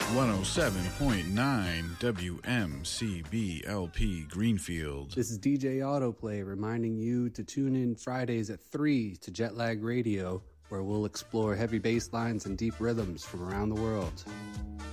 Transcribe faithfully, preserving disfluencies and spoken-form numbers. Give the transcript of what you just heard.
one oh seven point nine W M C B L P Greenfield. This is D J Autoplay reminding you to tune in Fridays at three to Jetlag Radio, where we'll explore heavy bass lines and deep rhythms from around the world.